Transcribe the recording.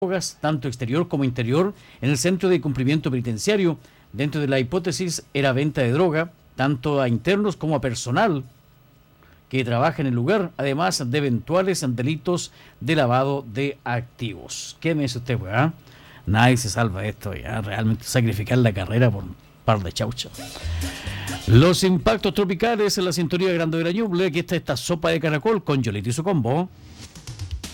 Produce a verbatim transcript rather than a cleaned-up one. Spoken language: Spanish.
drogas, tanto exterior como interior, en el centro de cumplimiento penitenciario. Dentro de la hipótesis era venta de droga, tanto a internos como a personal que trabaja en el lugar, además de eventuales delitos de lavado de activos. ¿Qué me dice usted, weá? Nadie se salva de esto, ya, realmente sacrificar la carrera por un par de chauchas. Los impactos tropicales en la sintonía de Grande de la Ñuble, aquí está esta sopa de caracol con Yolito y su combo.